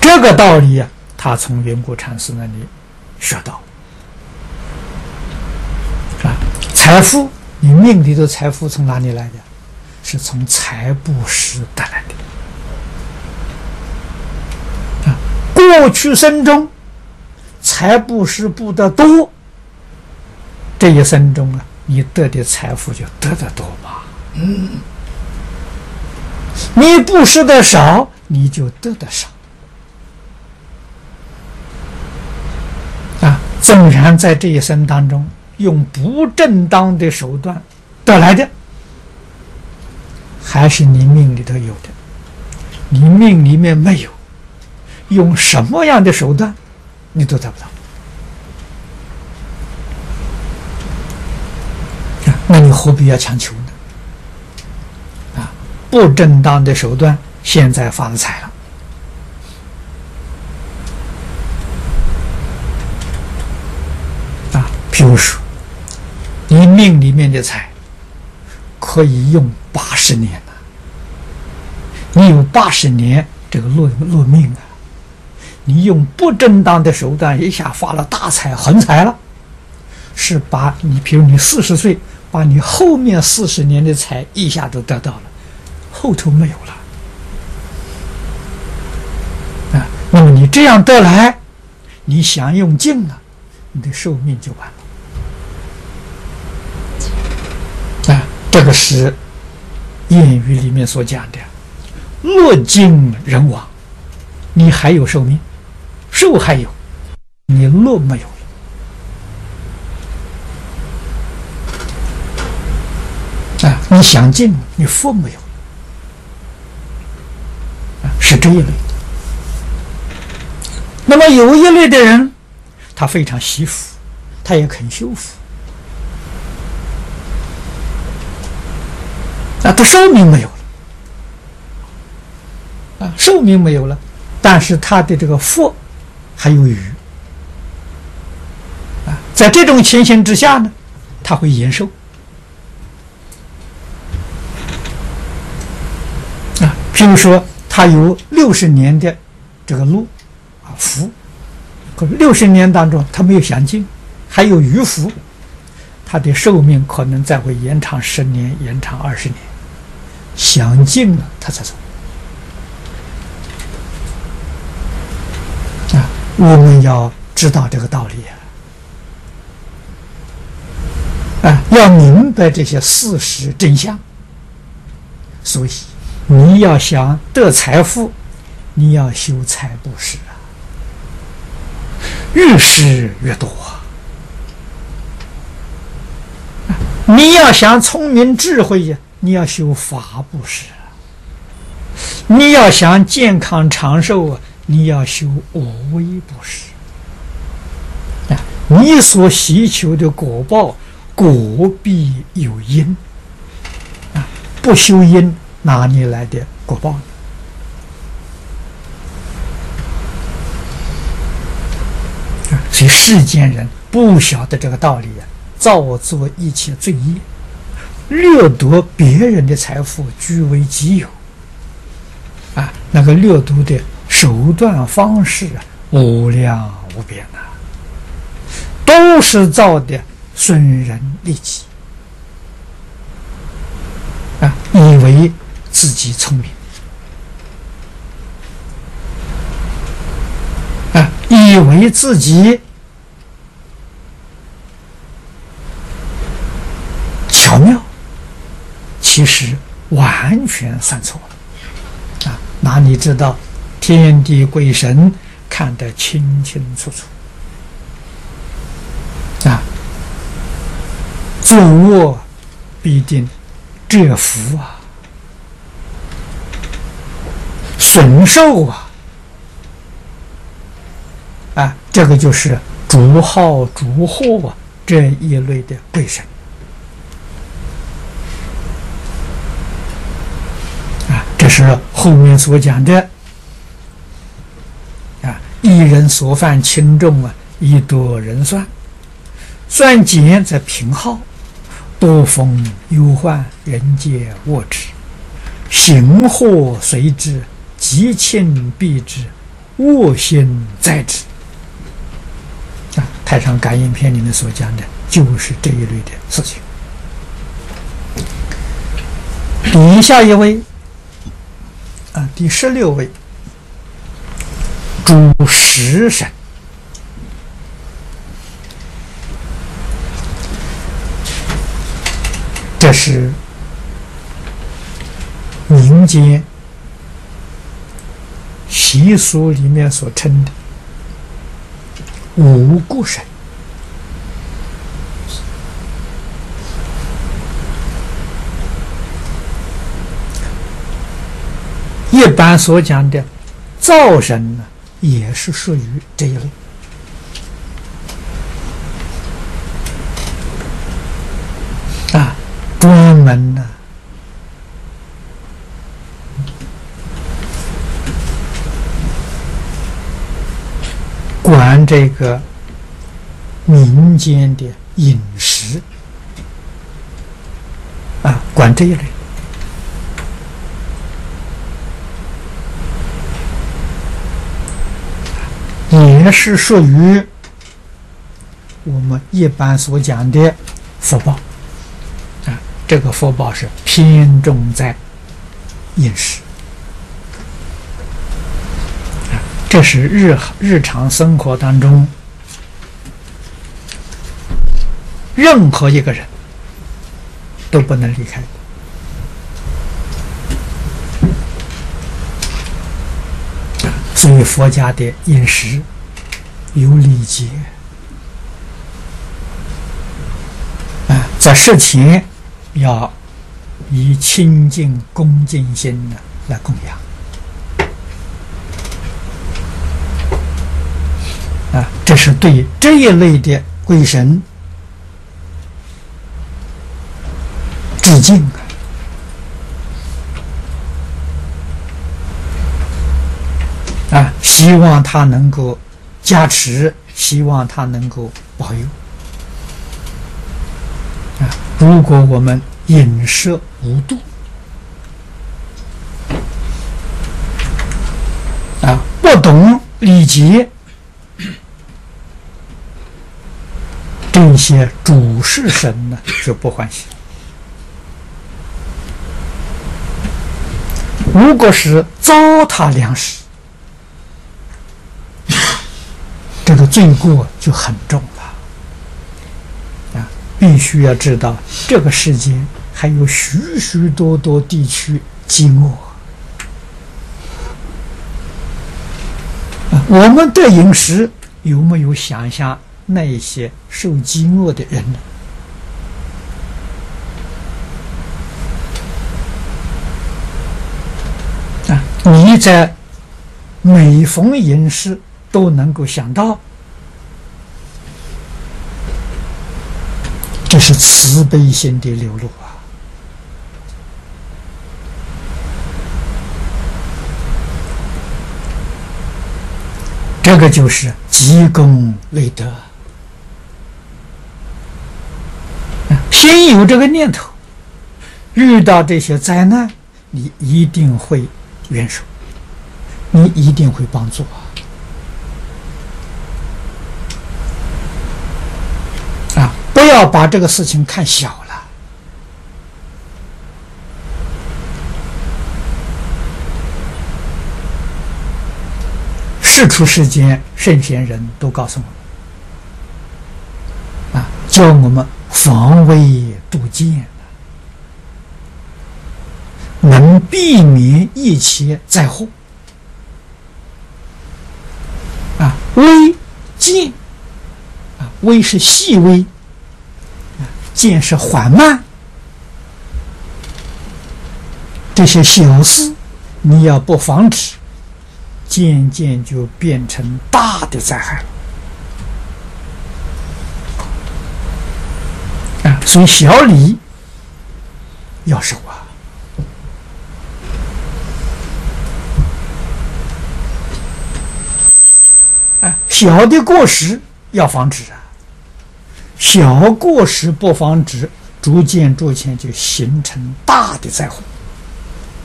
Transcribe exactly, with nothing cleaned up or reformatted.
这个道理啊，他从圆谷禅师那里学到啊。财富，你命里的财富从哪里来的？是从财布施得来的啊。过去生中财布施布得多，这一生中啊，你得的财富就得得多嘛。嗯，你布施的少，你就得的少啊。纵然在这一生当中用不正当的手段得来的，还是你命里头有的，你命里面没有，用什么样的手段你都得不到啊。那你何必要强求呢？啊，不正当的手段现在发了财了啊。譬如说你命里面的财可以用八十年了，你有八十年这个落落命啊，你用不正当的手段一下发了大财横财了，是把你比如你四十岁，把你后面四十年的财一下都得到了，后头没有了啊。那么你这样得来，你享用尽了，你的寿命就完了啊。这个是谚语里面所讲的落尽人亡，你还有寿命，寿还有，你落没有了啊。你享尽了，你福没有了啊，是这一类的。那么有一类的人，他非常惜福，他也肯修福啊，他寿命没有了啊，寿命没有了，但是他的这个福还有余啊。在这种情形之下呢，他会延寿啊。譬如说，他有六十年的这个禄啊福，可六十年当中他没有享尽，还有余福，他的寿命可能再会延长十年，延长二十年，享尽了他才走啊。我们要知道这个道理啊，啊，要明白这些事实真相。所以你要想得财富，你要修财布施啊，越施越多啊。你要想聪明智慧呀，你要修法布施啊。你要想健康长寿啊，你要修无为布施啊。你所希求的果报，果必有因啊，不修因哪里来的果报呢？啊，所以世间人不晓得这个道理啊，造作一切罪业，掠夺别人的财富，据为己有啊，那个掠夺的手段方式啊，无量无边呐、啊，都是造的损人利己啊，以为自己聪明啊，以为自己巧妙，其实完全算错了啊！哪里知道天地鬼神看得清清楚楚啊！作恶必定折福啊，损寿啊，啊，这个就是逐号逐祸啊这一类的鬼神啊，这是后面所讲的啊，一人所犯轻重啊，以多人算，算减则平号，多逢忧患，人皆恶之，行祸随之，吉庆避之， 恶心在之。啊，太上感应篇里面所讲的就是这一类的事情。底下一位啊，第十六位，主食神。这是民间习俗里面所称的五谷神。一般所讲的灶神呢，也是属于这一类。啊，专门呢管这个民间的饮食，啊，管这一类。也是属于我们一般所讲的福报啊，这个福报是偏重在饮食啊，这是日日常生活当中任何一个人都不能离开的。所以佛家的饮食有礼节啊，在食前要以清净恭敬心呢来供养啊，这是对这一类的鬼神致敬啊。啊，希望他能够加持，希望他能够保佑。啊，如果我们饮食无度，啊，不懂礼节，这些主事神呢就不欢喜。如果是糟蹋粮食，这个罪过就很重了啊！必须要知道，这个世界还有许许多多地区饥饿啊！我们的饮食有没有想象那一些受饥饿的人呢？啊！你在每逢饮食都能够想到，这是慈悲心的流露啊！这个就是积功累德，先有这个念头，遇到这些灾难，你一定会援手，你一定会帮助啊！啊，不要把这个事情看小了。世出世间，圣贤人都告诉我们，啊，教我们防微杜渐，能避免一切灾祸。啊，微渐。微是细微，渐是缓慢，这些小事你要不防止，渐渐就变成大的灾害了啊！所以小礼要守啊！啊，小的过失要防止啊！小过失不防止，逐渐逐渐就形成大的灾祸。